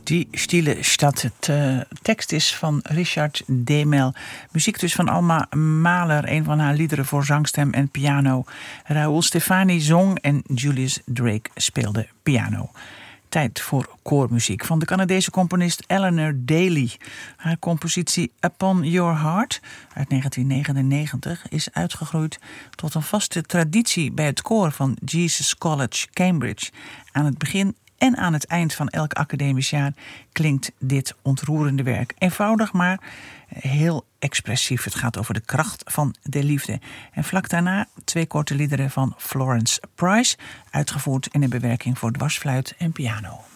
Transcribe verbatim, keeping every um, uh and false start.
Die stille stad. Het uh, tekst is van Richard Demel. Muziek dus van Alma Mahler, een van haar liederen voor zangstem en piano. Raoul Stefani zong en Julius Drake speelde piano. Tijd voor koormuziek van de Canadese componist Eleanor Daly. Haar compositie Upon Your Heart uit negentien negenennegentig is uitgegroeid tot een vaste traditie bij het koor van Jesus College, Cambridge. Aan het begin en aan het eind van elk academisch jaar klinkt dit ontroerende werk. Eenvoudig, maar heel expressief. Het gaat over de kracht van de liefde. En vlak daarna twee korte liederen van Florence Price, uitgevoerd in een bewerking voor dwarsfluit en piano.